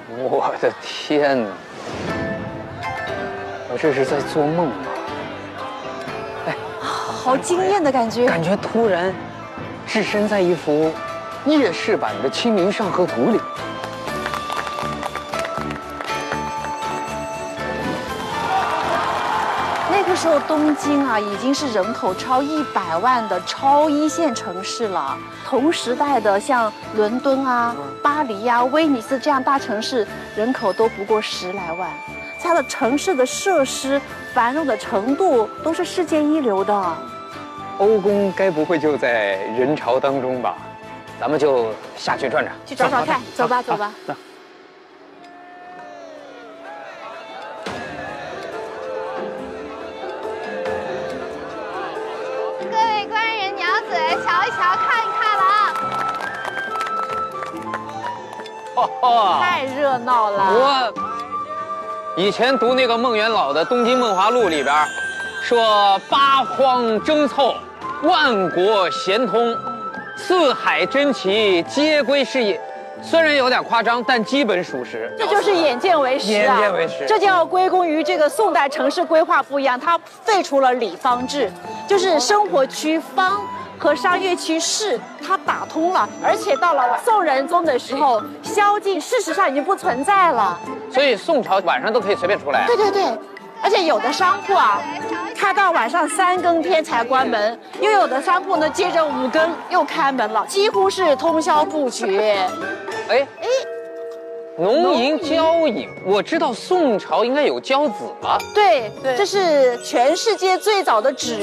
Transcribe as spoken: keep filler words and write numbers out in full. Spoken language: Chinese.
我的天哪！我这是在做梦吗？哎， 好惊艳的感觉， 感觉突然置身在一幅夜视版的《清明上河图》里。 那个时候东京啊，已经是人口超一百万的超一线城市了。同时代的像伦敦啊、巴黎呀、威尼斯这样大城市，人口都不过十来万，它的城市的设施繁荣的程度都是世界一流的。 欧公该不会就在人潮当中吧？咱们就下去转转， 去找找看，走吧，走吧。 走。 各位官人娘子，瞧一瞧，看一看了啊！ 太热闹了。 我以前读那个孟元老的《东京梦华录》里边，说八荒争凑，万国咸通，四海珍奇皆归是也。虽然有点夸张，但基本属实。 这就是眼见为实啊！ 眼见为实， 这就要归功于这个宋代城市规划不一样，它废除了里坊制，就是生活区坊和商业区市，它打通了。而且到了宋仁宗的时候，宵禁事实上已经不存在了。 所以宋朝晚上都可以随便出来。 对对对，而且有的商铺啊，开到晚上三更天才关门，又有的商铺呢，接着五更又开门了，几乎是通宵不绝。 哎哎，农营交引，我知道宋朝应该有交子吧？ 对，这是全世界最早的纸